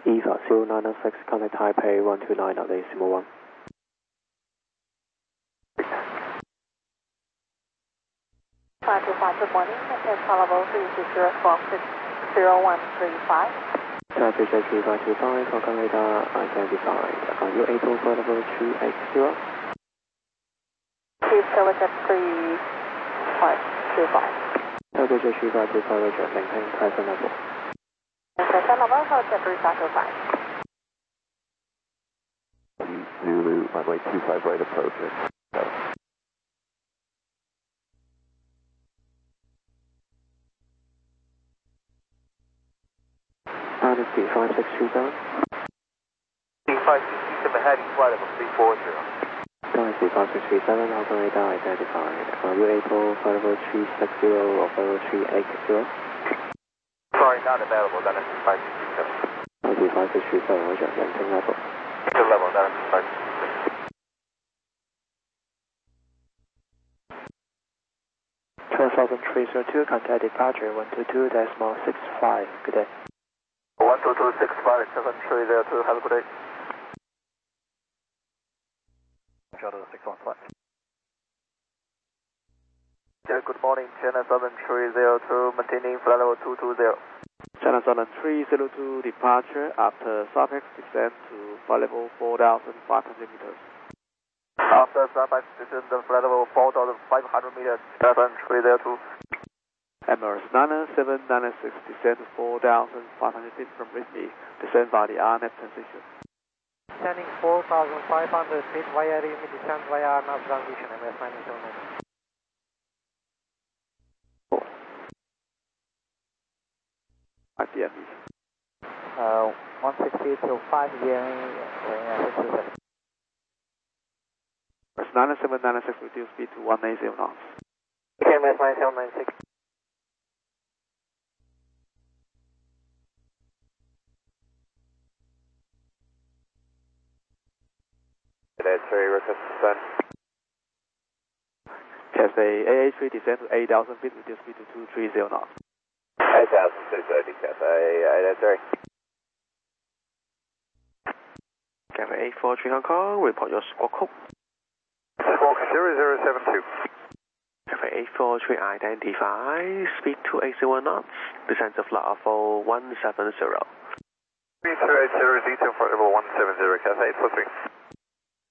EVA 0906, contact Taipei 129 at decimal 1. Good morning, Hotel level 360460135. Taipei JQ 525, Falcon radar identified. Are you able for level 380? Please tell us at 3525. Taipei JQ 525, Roger, maintain present level. Present level, hold at 3525. Zulu, runway 25 right approaching. Dynasty 5637. D5637 heading flight level 340. Dynasty 5637, Falcon radar identified. Are you able for level 360 or level 380? Sorry, not available, Dynasty 5637. Dynasty 5637, Roger, maintain level. Good level, Dynasty 5637. Falcon 302, contact departure 122.65. Good day. 12265, 7302, have a good day. Shuttle 615. Good morning, China Southern 302, maintaining flight level 220. China Southern 302, departure after SAPEX descent to flight level 4,500 meters. After SAPEX descent to flight level 4,500 meters, China Southern 302. Emirates 97996, descend to 4,500 feet from Whitney, descend via the RNAV transition. Descending 4,500 feet via Rimi, descend via RNAV transition, MS 979. IPM. 160 till 5 GME, 627. Emirates 97996, reduce speed to 180 knots. Okay, MS 9796. That's very request descent. Cathay AA3, descend to 8,000 feet, reduce speed to 230 knots. 8,630, Cathay, that's right. Cathay 843 Hong Kong, report your squawk code. Squawk 0072. Cathay 843, identify, speed 280 knots, descend to flight level 170. 3280, Z2 for level 170, Cathay 843.